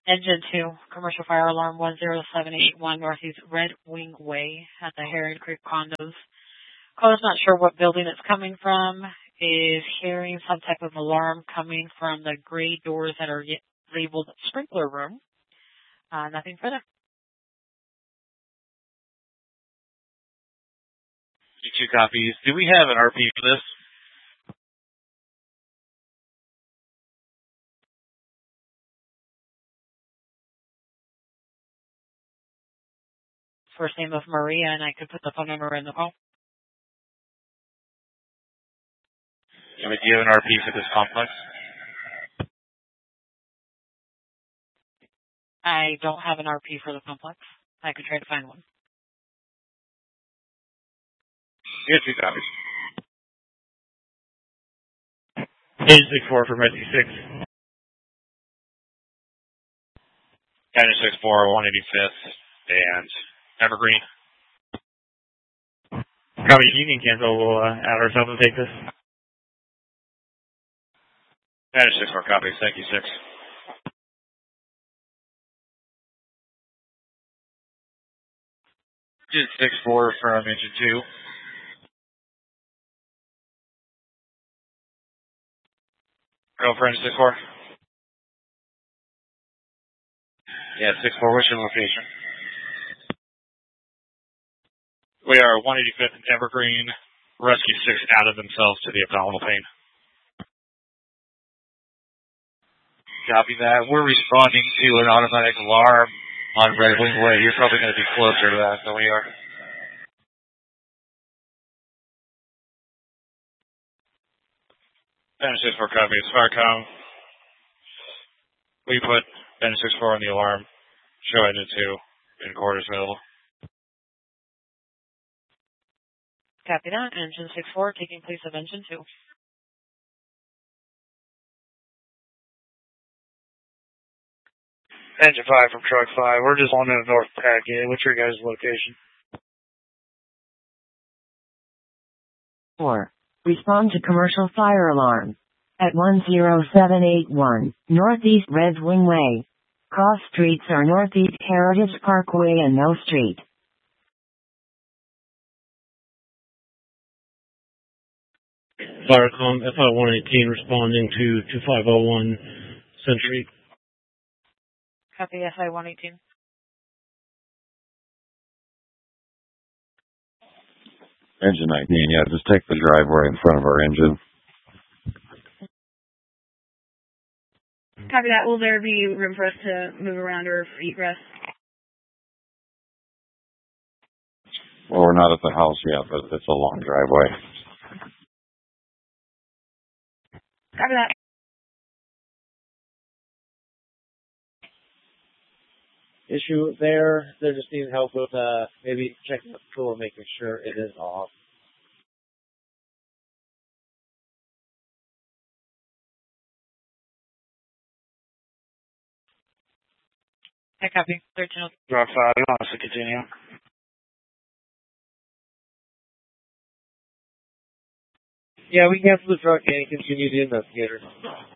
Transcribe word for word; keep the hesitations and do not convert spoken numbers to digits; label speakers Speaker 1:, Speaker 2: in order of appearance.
Speaker 1: Engine two, commercial fire alarm one zero seven eight one Northeast Red Wing Way at the Heron Creek condos. Caller's not sure what building it's coming from. Is hearing some type of alarm coming from the gray doors that are labeled sprinkler room. Uh, nothing further.
Speaker 2: Two copies. Do we have an R P for this?
Speaker 1: First name of Maria, and I could put the phone number in the call.
Speaker 2: Yeah, but do you have an R P for this complex?
Speaker 1: I don't have an R P for the complex. I could try to find one.
Speaker 2: Yeah, two copies.
Speaker 3: eight six four from Rescue six.
Speaker 2: Engine six four, one eighty-fifth, and Evergreen.
Speaker 3: Copy, you can cancel. We'll uh, add ourselves and take this.
Speaker 2: Engine six four copies. Thank you, six. Engine six four from Engine two. Go for Engine six four. Yeah, six four, what's your location? We are one eighty-fifth and Evergreen. Rescue six added themselves to the abdominal pain. Copy that. We're responding to an automatic alarm on Red Wing Way. You're probably going to be closer to that than we are. Engine six four copies. Firecom. We put Engine six four on the alarm. Show Engine two in quarters available.
Speaker 1: Copy that. Engine six four taking place of Engine two.
Speaker 4: Engine five from Truck five. We're just on the North Packet. What's your guys' location?
Speaker 5: four. Respond to commercial fire alarm. At one zero seven eight one, Northeast Red Wing Way. Cross streets are Northeast Heritage Parkway and Mill Street.
Speaker 3: Firecom F I one eighteen responding to two five oh one Century.
Speaker 1: Copy F I one eighteen.
Speaker 6: Engine nineteen, yeah, just take the driveway in front of our engine.
Speaker 7: Copy that. Will there be room for us to move around or for egress?
Speaker 6: Well, we're not at the house yet, but it's a long driveway.
Speaker 7: Copy that.
Speaker 8: Issue there, they're just needing help with uh, maybe checking the tool and making sure it is off.
Speaker 1: I copy. thirteen.
Speaker 4: Drop five. You want us to continue?
Speaker 8: Yeah, we cancel the truck and continue the investigator.